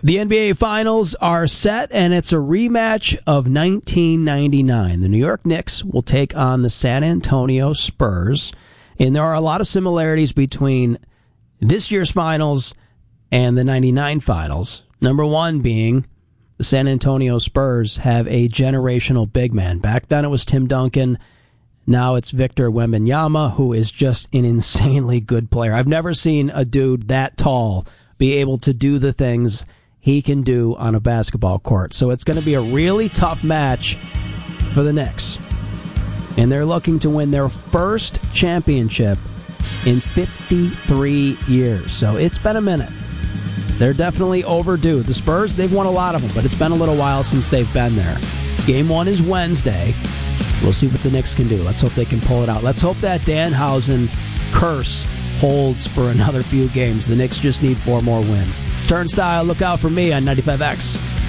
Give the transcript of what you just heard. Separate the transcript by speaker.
Speaker 1: The NBA Finals are set, and it's a rematch of 1999. The New York Knicks will take on the San Antonio Spurs, and there are a lot of similarities between this year's Finals and the 99 Finals. Number one being the San Antonio Spurs have a generational big man. Back then it was Tim Duncan. Now it's Victor Wembanyama, who is just an insanely good player. I've never seen a dude that tall be able to do the things he can do on a basketball court. So it's going to be a really tough match for the Knicks. And they're looking to win their first championship in 53 years. So it's been a minute. They're definitely overdue. The Spurs, they've won a lot of them, but it's been a little while since they've been there. Game 1 is Wednesday. We'll see what the Knicks can do. Let's hope they can pull it out. Let's hope that Danhausen curse holds for another few games. The Knicks just need 4 more wins. Stern Style, look out for me on 95X.